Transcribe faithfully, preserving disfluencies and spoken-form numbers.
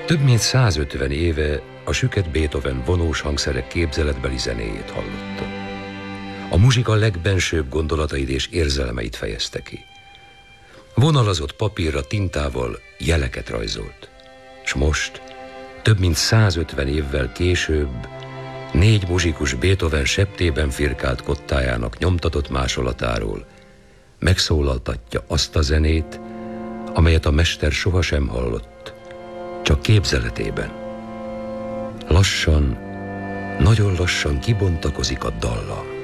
Több mint százötven éve a süket Beethoven vonós hangszerek képzeletbeli zenéjét hallotta. A muzsika legbensőbb gondolatait és érzelmeit fejezte ki. Vonalazott papírra tintával jeleket rajzolt. S most, több mint százötven évvel később, négy muzsikus Beethoven septében firkált kottájának nyomtatott másolatáról megszólaltatja azt a zenét, amelyet a mester sohasem hallott, csak képzeletében. Lassan, nagyon lassan kibontakozik a dallam.